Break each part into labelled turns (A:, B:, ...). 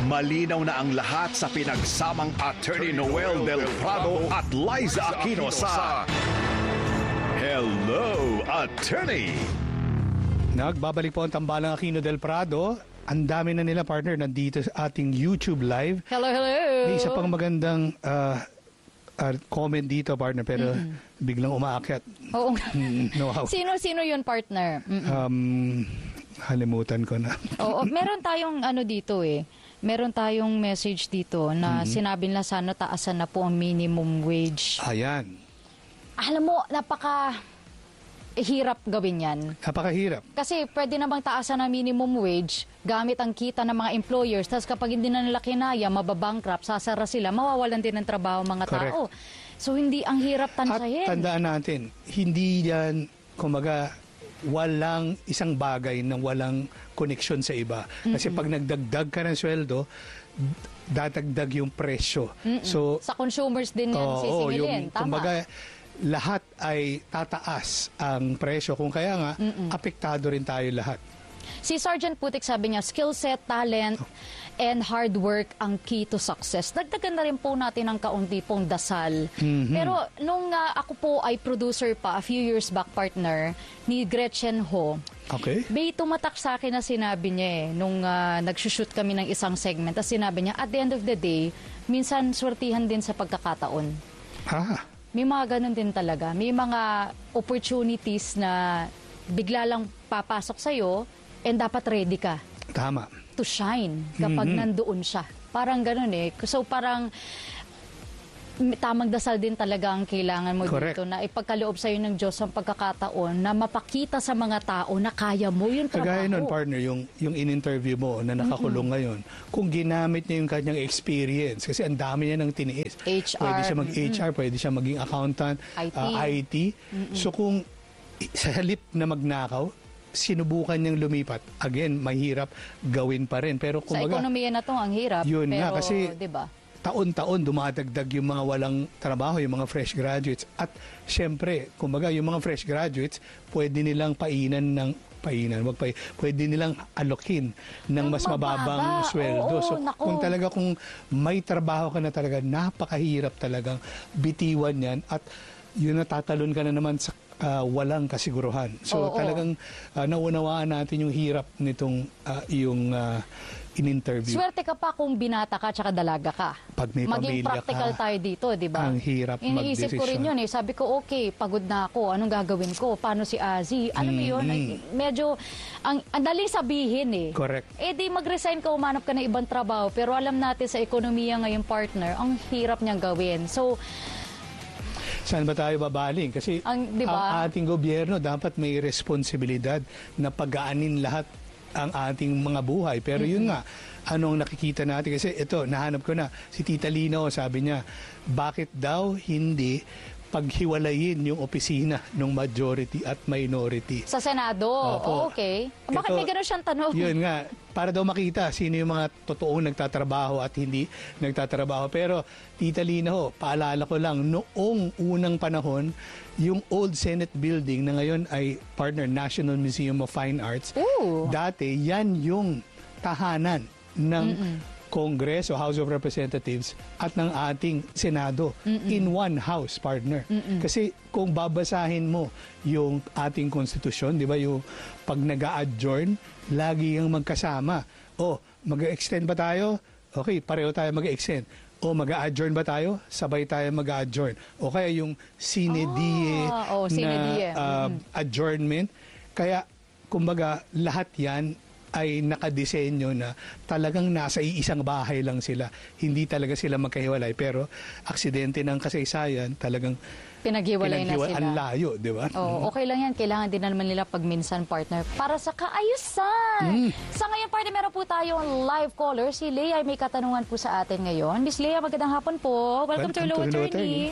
A: Malinaw na ang lahat sa pinagsamang Attorney Noel Del Prado at Liza Aquino sa Hello, Attorney!
B: Nagbabalik po ang tambalang Aquino Del Prado. Ang dami na nila, partner, nandito sa ating YouTube Live.
C: Hello, hello!
B: May isa pang magandang comment dito, partner, pero biglang umaakyat.
C: Oo.
B: No, how?
C: Sino yun, partner?
B: Halimutan ko na.
C: Oo, meron tayong ano dito eh. Meron tayong message dito na sinabi nila sana taasan na po ang minimum wage.
B: Ayan.
C: Alam mo, hirap gawin yan.
B: Napakahirap.
C: Kasi pwede namang taasan ang minimum wage gamit ang kita ng mga employers. Tapos kapag hindi na nila kinaya, mababankrupt, sasara sila, mawawalan din ng trabaho mga
B: Correct.
C: tao. So hindi ang hirap tansahin.
B: At tandaan natin, hindi yan, kumbaga, walang isang bagay na walang koneksyon sa iba. Kasi pag nagdagdag ka ng sweldo, dadagdag yung presyo. So,
C: sa consumers din yan sisingilin. Tama.
B: Kumbaga, lahat ay tataas ang presyo. Kung kaya nga, apektado rin tayo lahat.
C: Si Sergeant Putik sabi niya, skill set, talent, and hard work ang key to success. Dagdagan na rin po natin ang kaunti pong dasal. Pero nung ako po ay producer pa, a few years back, partner, ni Gretchen Ho,
B: Okay.
C: may tumatak sa akin na sinabi niya nung nagsushoot kami ng isang segment, at sinabi niya, at the end of the day, minsan swertihan din sa pagkakataon. May mga ganun din talaga. May mga opportunities na bigla lang papasok sa'yo and dapat ready ka
B: Tama.
C: to shine kapag nandoon siya. Parang ganun eh. So parang tamang dasal din talaga ang kailangan mo.
B: Correct.
C: Dito na ipagkaloob sa'yo ng Diyos ang pagkakataon na mapakita sa mga tao na kaya mo yung trabaho.
B: Kagaya nun, partner, yung in-interview mo na nakakulong ngayon, kung ginamit niya yung kanyang experience, kasi ang dami niya ng tiniis.
C: HR.
B: Pwede siya mag-HR, pwede siya maging accountant, IT. So kung sa halip na magnakaw, sinubukan niyang lumipat, again, mahirap gawin pa rin. Pero
C: Sa
B: kumbaga,
C: ekonomiya na to ang hirap.
B: yun
C: pero,
B: nga, kasi
C: diba?
B: taon-taon dumadagdag yung mga walang trabaho, yung mga fresh graduates. At syempre, kumbaga, yung mga fresh graduates, pwede nilang pwede nilang alokin ng mas mababang sweldo.
C: Oo,
B: So,
C: naku.
B: kung may trabaho ka na talaga, napakahirap talagang bitiwan yan. At yun, natatalon ka na naman sa walang kasiguruhan. So, talagang naunawaan natin yung hirap nitong in-interview.
C: Swerte ka pa kung binata ka tsaka dalaga ka.
B: Pag may
C: maging
B: pamilya
C: practical
B: ka,
C: tayo dito, di ba?
B: ang hirap
C: Iniisip ko rin
B: magdesisyon.
C: yun eh. Sabi ko, okay, pagod na ako. Anong gagawin ko? Paano si Azzy? Alam mo yun? Ay, medyo, ang daling sabihin eh.
B: Correct.
C: Eh di mag-resign ka, umanap ka ng ibang trabaho. Pero alam natin sa ekonomiya ngayon, partner, ang hirap niyang gawin. So,
B: saan ba tayo babaling? Kasi
C: diba?
B: ang ating gobyerno dapat may responsibilidad na pagaanin lahat ang ating mga buhay. Pero yun nga, anong nakikita natin? Kasi ito, nahanap ko na, si Tita Lino, sabi niya, bakit daw hindi paghiwalayin yung opisina ng majority at minority?
C: sa Senado.
B: Opo.
C: Okay. Bakit
B: Ito,
C: may gano'n siyang tanong?
B: Yun nga, para daw makita sino yung mga totoong nagtatrabaho at hindi nagtatrabaho. Pero, Tita Lina ho, paalala ko lang, noong unang panahon, yung old Senate building na ngayon ay partner National Museum of Fine Arts,
C: Ooh.
B: dati yan yung tahanan ng Congress o House of Representatives at ng ating Senado in one house, partner. Kasi kung babasahin mo yung ating konstitusyon, di ba, yung pag nag-a-adjourn, lagi yung magkasama. O, mag-extend ba tayo? Okay, pareho tayo mag-extend. O, mag-a-adjourn ba tayo? Sabay tayo mag-a-adjourn. O kaya yung sine die
C: sine die.
B: na adjournment. Kaya, kumbaga, lahat yan ay nakadesenyo na talagang nasa iisang bahay lang sila. Hindi talaga sila magkahiwalay. Pero, aksidente ng kasaysayan, talagang
C: Pinaghiwalay na sila.
B: Ang layo, di ba?
C: Oh, okay lang yan. Kailangan din naman nila pagminsan, partner, para sa kaayusan. Sa ngayon, partner, meron po tayong live caller. Si Leia ay may katanungan po sa atin ngayon. Miss Leia, magandang hapon po. Welcome to Hello Attorney.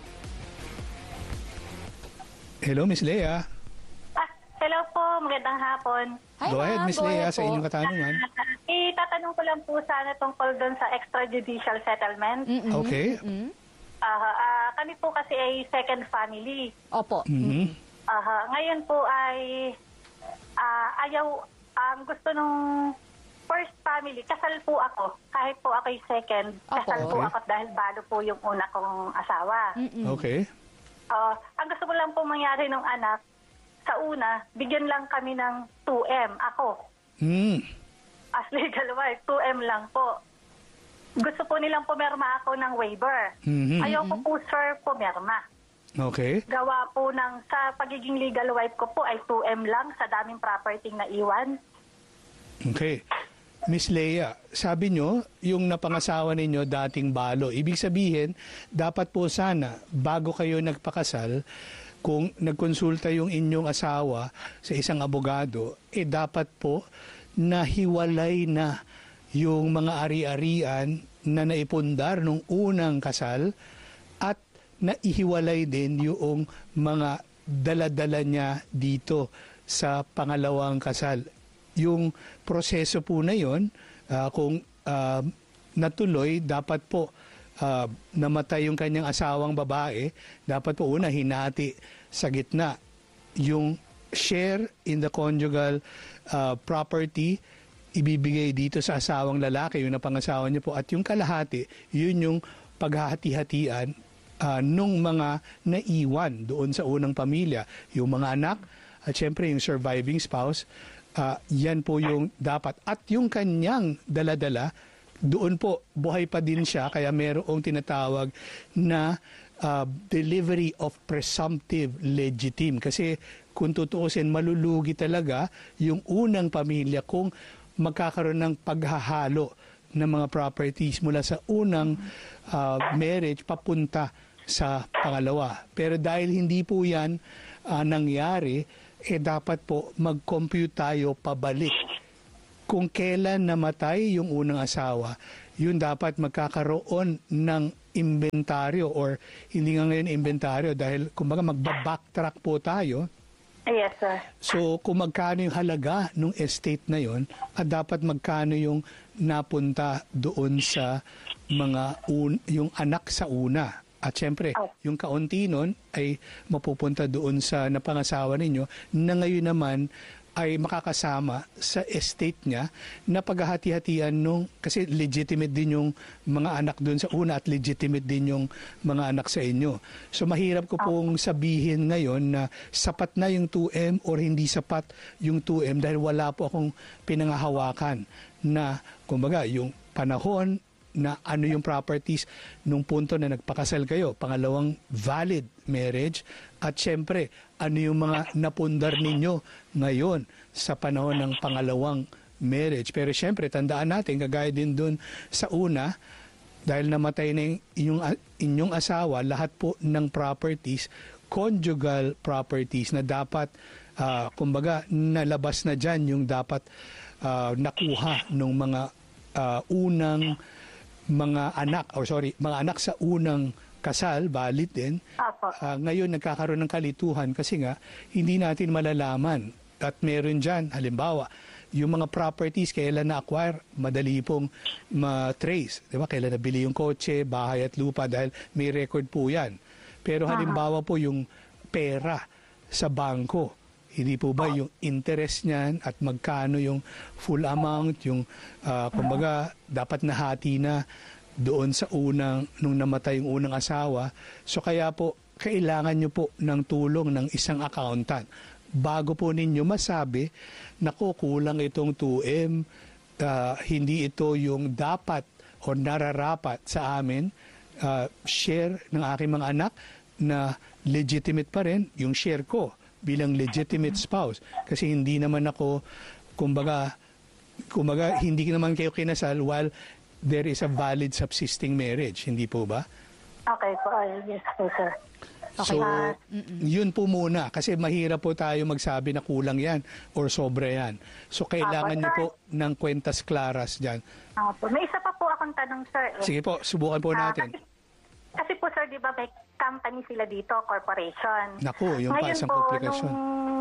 B: Hello, Miss Leia.
D: Hello po, magandang hapon.
C: Hi,
B: Go ahead,
C: ma'am.
B: Miss
C: Go
B: Leia,
C: ahead
B: sa
C: po.
B: inyong katanungan.
D: Itatanong ko lang po sana tungkol doon sa extrajudicial settlement.
B: Okay.
D: Kami po kasi ay second family.
C: Opo.
D: Ngayon po ay gusto nung first family family, kasal po ako. Kahit po ako'y second, kasal po
B: Okay.
D: ako dahil balo po yung una kong asawa.
B: Okay.
D: Ang gusto ko lang po mangyari ng anak, sa una, bigyan lang kami ng 2M. Ako, as legal wife, 2M lang po. Gusto po nilang pumirma ako ng waiver. Ayoko po, sir, pumirma.
B: Okay.
D: Gawa po sa pagiging legal wife ko po ay 2M lang sa daming property na iwan.
B: Okay. Miss Leia, sabi nyo, yung napangasawa ninyo dating balo. Ibig sabihin, dapat po sana, bago kayo nagpakasal, kung nagkonsulta yung inyong asawa sa isang abogado, dapat po nahiwalay na yung mga ari-arian na naipundar nung unang kasal at naihiwalay din yung mga dala-dala niya dito sa pangalawang kasal. Yung proseso po na yun, kung natuloy, dapat po namatay yung kanyang asawang babae, dapat po una hinati sa gitna yung share in the conjugal property ibibigay dito sa asawang lalaki, yung napangasawa niyo po, at yung kalahati, yun yung paghahati-hatian nung mga naiwan doon sa unang pamilya, yung mga anak, at syempre yung surviving spouse, yan po yung dapat. At yung kanyang dala-dala, doon po, buhay pa din siya, kaya mayroong tinatawag na delivery of presumptive legitim. Kasi kung tutuusin, malulugi talaga yung unang pamilya kung magkakaroon ng paghahalo ng mga properties mula sa unang marriage papunta sa pangalawa. Pero dahil hindi po yan nangyari, dapat po mag-compute tayo pabalik. Kung kailan namatay yung unang asawa, yun dapat magkakaroon ng inventaryo or hindi nga ngayon inventaryo dahil kumbaga magbabacktrack po tayo.
D: Yes, sir.
B: So kung magkano yung halaga ng estate na yon at dapat magkano yung napunta doon sa mga yung anak sa una. At syempre, yung kaunti nun ay mapupunta doon sa napangasawa ninyo na ngayon naman ay makakasama sa estate niya na paghahati-hatian nung, kasi legitimate din yung mga anak doon sa una at legitimate din yung mga anak sa inyo. So mahirap ko pong sabihin ngayon na sapat na yung 2M or hindi sapat yung 2M dahil wala po akong pinangahawakan na kumbaga yung panahon na ano yung properties nung punto na nagpakasal kayo, pangalawang valid marriage, at syempre ano yung mga napundar ninyo ngayon sa panahon ng pangalawang marriage. Pero syempre tandaan natin, kagaya din dun sa una, dahil namatay na yung inyong asawa, lahat po ng properties, conjugal properties na dapat kumbaga nalabas na dyan yung dapat nakuha ng mga unang mga anak sa unang kasal, valid din. Ngayon nagkakaroon ng kalituhan kasi nga hindi natin malalaman at meron dyan, halimbawa, yung mga properties kailan na-acquire, madali pong ma-trace. Diba? Kailan nabili yung kotse, bahay at lupa dahil may record po yan. Pero halimbawa po yung pera sa bangko, hindi po ba yung interest niyan at magkano yung full amount, yung kumbaga dapat nahati na doon sa nung namatay yung unang asawa. So kaya po, kailangan nyo po ng tulong ng isang accountant bago po ninyo masabi na kulang itong 2M, hindi ito yung dapat o nararapat sa amin, share ng aking mga anak na legitimate pa rin yung share ko bilang legitimate spouse. Kasi hindi naman ako, kumbaga hindi naman kayo kinasal while there is a valid subsisting marriage. Hindi po ba?
D: Okay po. Yes po, sir.
B: So, yun po muna. Kasi mahirap po tayo magsabi na kulang yan or sobra yan. So, kailangan nyo po ng kwentas klaras dyan.
D: May isa pa po akong tanong, sir.
B: Sige po, subukan po natin.
D: Kasi po, sir, di ba may company sila dito, corporation.
B: Naku, yung
D: ngayon
B: pasang
D: po,
B: komplikasyon.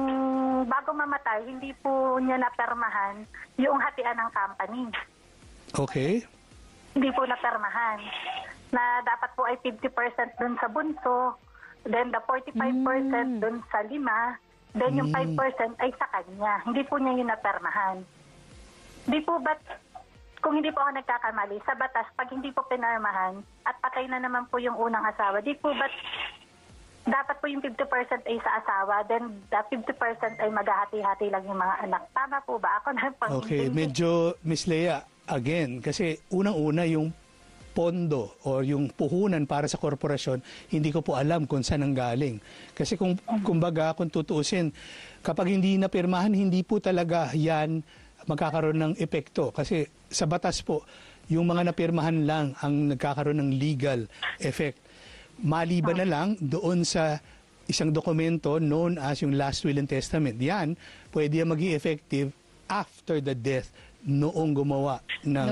D: Bago mamatay, hindi po niya napermahan yung hatian ng company.
B: Okay.
D: Hindi po napermahan. Na dapat po ay 50% dun sa bunso, then the 45% dun sa 5, then yung 5% ay sa kanya. Hindi po niya yung napermahan. Di po ba't kung hindi po ako nagkakamali, sa batas, pag hindi po pinarmahan at patay na naman po yung unang asawa, di po ba't dapat po yung 50% ay sa asawa, then the 50% ay maghahati-hati lang yung mga anak. Tama po ba? Ako na pang
B: Okay, medyo, Miss Lea, again, kasi unang-una yung pondo o yung puhunan para sa korporasyon, hindi ko po alam kung saan ang galing. Kasi kumbaga, kung tutuusin, kapag hindi napirmahan, hindi po talaga yan magkakaroon ng epekto. Kasi sa batas po, yung mga napirmahan lang ang nagkakaroon ng legal effect. Maliban na lang doon sa isang dokumento known as yung last will and testament. Yan, pwede yan maging effective after the death noong gumawa ng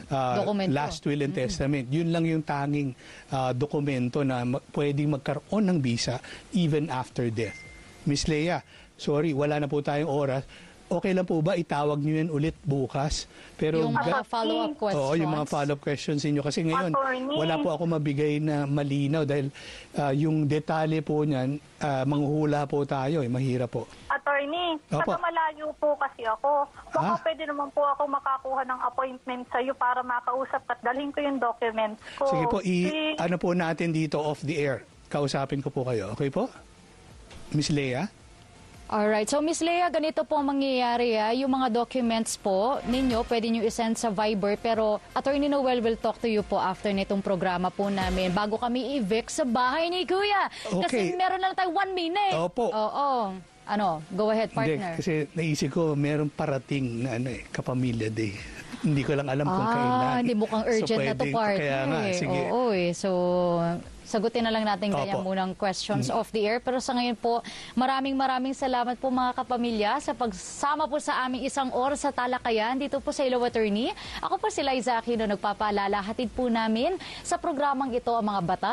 B: last will and testament. Yun lang yung tanging dokumento na pwedeng magkaroon ng bisa even after death. Miss Lea, sorry, wala na po tayong oras. Okay lang po ba itawag niyo yan ulit bukas? Pero
C: yung mga follow-up questions.
B: Oo, yung mga follow-up questions niyo. Kasi ngayon, wala po ako mabigay na malinaw dahil yung detalye po niyan, manghuhula po tayo. Mahirap po.
D: Attorney, saka malayo po kasi ako. Baka pwede naman po ako makakuha ng appointment sa iyo para makausap at dalhin ko yung documents ko.
B: Sige po, ano po natin dito off the air. Kausapin ko po kayo. Okay po? Miss Lea?
C: Alright. So, Miss Lea, ganito po ang mangyayari. Yung mga documents po ninyo, pwede nyo isend sa Viber. Pero Attorney Noel will talk to you po after nitong programa po namin bago kami evict sa bahay ni Kuya.
B: Okay.
C: Kasi meron lang tayo 1 minute.
B: Opo.
C: Oo. Ano, go ahead, partner.
B: Hindi, kasi naisip ko, meron parating na Kapamilya Day. Hindi ko lang alam kung kailan.
C: Hindi mukhang urgent na to, partner.
B: Kaya nga, sige.
C: Oo, so sagutin na lang natin kaya munang questions off the air. Pero sa ngayon po, maraming salamat po mga kapamilya sa pagsama po sa aming isang oras sa talakayan dito po sa Hello Attorney. Ako po si Liza Aquino, nagpapaalala, hatid po namin sa programang ito ang mga batas